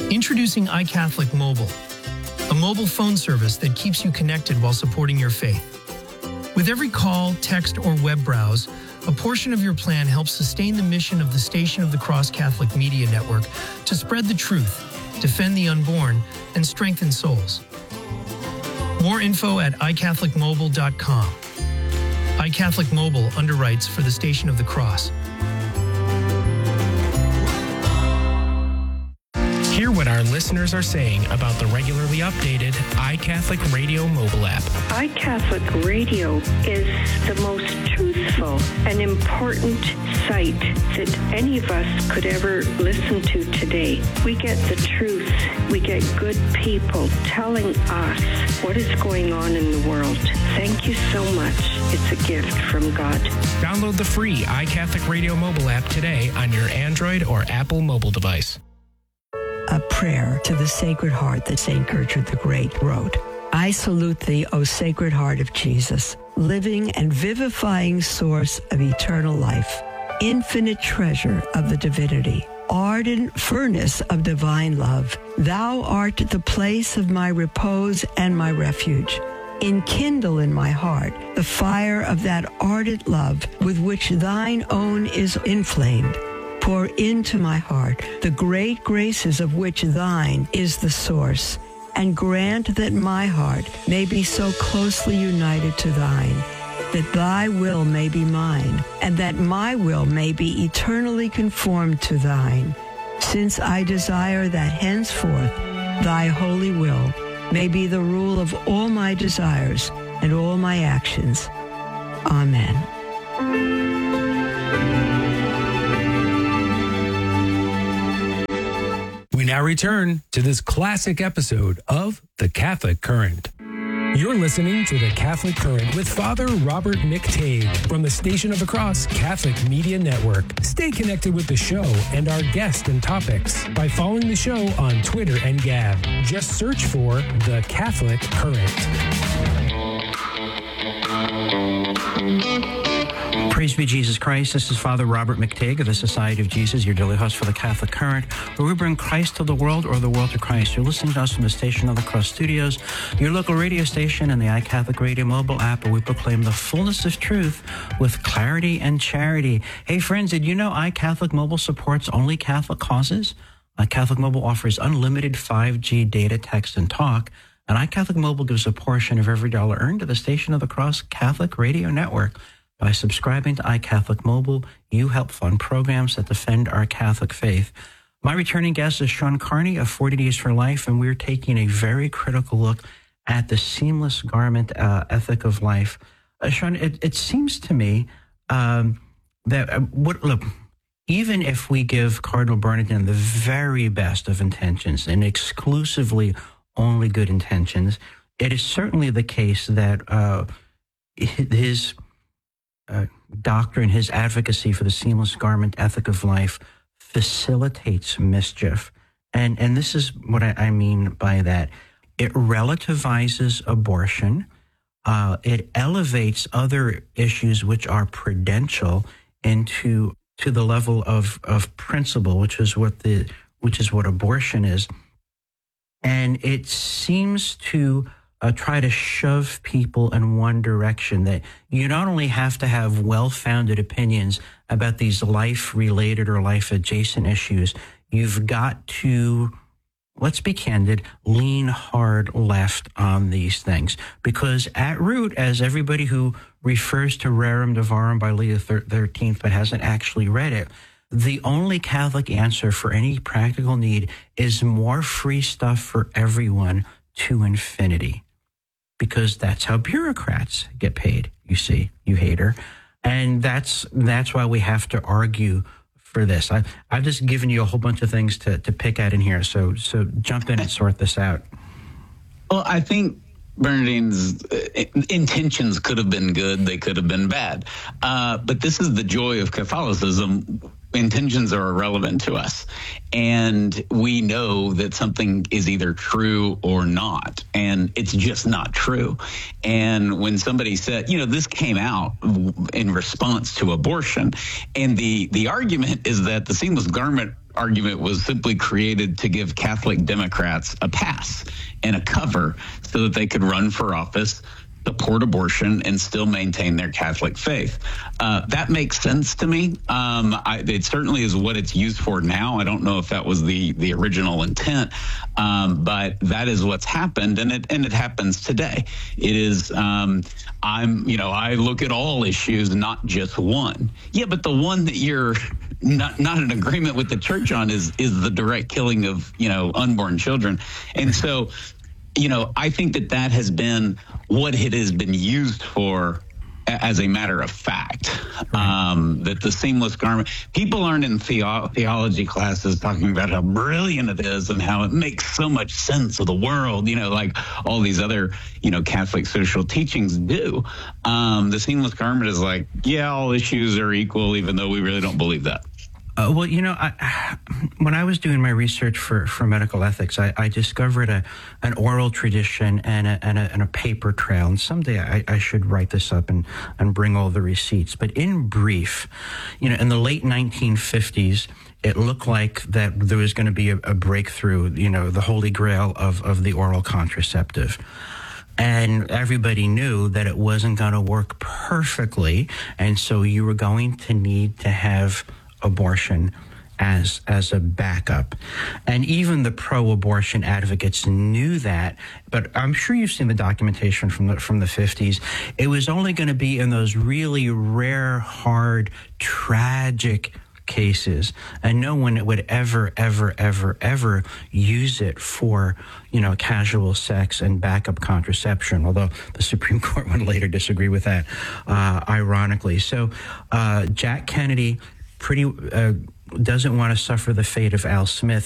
Introducing iCatholic Mobile, a mobile phone service that keeps you connected while supporting your faith. With every call, text, or web browse, a portion of your plan helps sustain the mission of the Station of the Cross Catholic Media Network to spread the truth, defend the unborn, and strengthen souls. More info at iCatholicMobile.com. iCatholic Mobile underwrites for the Station of the Cross. Hear what our listeners are saying about the regularly updated iCatholic Radio mobile app. iCatholic Radio is the most truthful and important site that any of us could ever listen to today. We get the truth. We get good people telling us what is going on in the world. Thank you so much. It's a gift from God. Download the free iCatholic Radio mobile app today on your Android or Apple mobile device. A prayer to the Sacred Heart that St. Gertrude the Great wrote. I salute thee, O Sacred Heart of Jesus, living and vivifying source of eternal life, infinite treasure of the divinity, ardent furnace of divine love. Thou art the place of my repose and my refuge. Enkindle in my heart the fire of that ardent love with which thine own is inflamed. Pour into my heart the great graces of which thine is the source, and grant that my heart may be so closely united to thine, that thy will may be mine, and that my will may be eternally conformed to thine, since I desire that henceforth thy holy will may be the rule of all my desires and all my actions. Amen. We now return to this classic episode of The Catholic Current. You're listening to The Catholic Current with Father Robert McTague from the Station of the Cross Catholic Media Network. Stay connected with the show and our guests and topics by following the show on Twitter and Gab. Just search for The Catholic Current. Praise be Jesus Christ. This is Father Robert McTague of the Society of Jesus, your daily host for the Catholic Current, where we bring Christ to the world or the world to Christ. You're listening to us from the Station of the Cross Studios, your local radio station, and the iCatholic Radio mobile app, where we proclaim the fullness of truth with clarity and charity. Hey, friends, did you know iCatholic Mobile supports only Catholic causes? iCatholic Mobile offers unlimited 5G data, text, and talk, and iCatholic Mobile gives a portion of every dollar earned to the Station of the Cross Catholic Radio Network. By subscribing to iCatholic Mobile, you help fund programs that defend our Catholic faith. My returning guest is Sean Carney of 40 Days for Life, and we're taking a very critical look at the seamless garment ethic of life. Sean, it seems to me look, even if we give Cardinal Bernardin the very best of intentions and exclusively only good intentions, it is certainly the case that his doctrine, his advocacy for the seamless garment ethic of life facilitates mischief. And this is what I mean by that. It relativizes abortion. It elevates other issues which are prudential to the level of principle, which is what abortion is. And it seems to try to shove people in one direction, that you not only have to have well-founded opinions about these life-related or life-adjacent issues, you've got to, let's be candid, lean hard left on these things. Because at root, as everybody who refers to Rerum Novarum by Leo XIII but hasn't actually read it, the only Catholic answer for any practical need is more free stuff for everyone to infinity. Because that's how bureaucrats get paid, you see, you hater. And that's why we have to argue for this. I've just given you a whole bunch of things to pick at in here, so jump in and sort this out. Well, I think Bernardine's intentions could have been good, they could have been bad. But this is the joy of Catholicism. intentions are irrelevant to us. And we know that something is either true or not, and it's just not true. And when somebody said, this came out in response to abortion, and the argument is that the seamless garment argument was simply created to give Catholic Democrats a pass and a cover so that they could run for office, support abortion, and still maintain their Catholic faith. That makes sense to me. It certainly is what it's used for now. I don't know if that was the original intent, but that is what's happened, and it happens today. It is. I look at all issues, not just one. Yeah, but the one that you're not in agreement with the church on is the direct killing of unborn children, and so. I think that has been what it has been used for as a matter of fact, that the seamless garment, people aren't in theology classes talking about how brilliant it is and how it makes so much sense of the world, like all these other, Catholic social teachings do. The seamless garment is like, yeah, all issues are equal, even though we really don't believe that. When I was doing my research for medical ethics, I discovered an oral tradition and a paper trail. And someday I should write this up and bring all the receipts. But in brief, in the late 1950s, it looked like that there was going to be a breakthrough, the holy grail of the oral contraceptive. And everybody knew that it wasn't going to work perfectly. And so you were going to need to have abortion as a backup. And even the pro-abortion advocates knew that, but I'm sure you've seen the documentation from the 50s. It was only going to be in those really rare, hard, tragic cases, and no one would ever use it for, casual sex and backup contraception, although the Supreme Court would later disagree with that, ironically. So Jack Kennedy doesn't want to suffer the fate of Al Smith,